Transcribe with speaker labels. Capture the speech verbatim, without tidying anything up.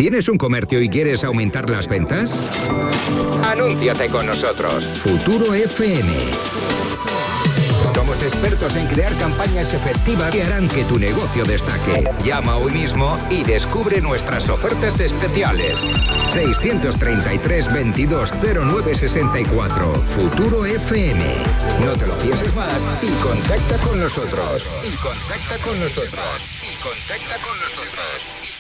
Speaker 1: ¿Tienes un comercio y quieres aumentar las ventas? Anúnciate con nosotros. Futuro F M. Somos expertos en crear campañas efectivas que harán que tu negocio destaque. Llama hoy mismo y descubre nuestras ofertas especiales. seiscientos treinta y tres, veintidós, cero nueve sesenta y cuatro. Futuro F M. No te lo pienses más y contacta con nosotros. Y contacta con nosotros. Y contacta con nosotros.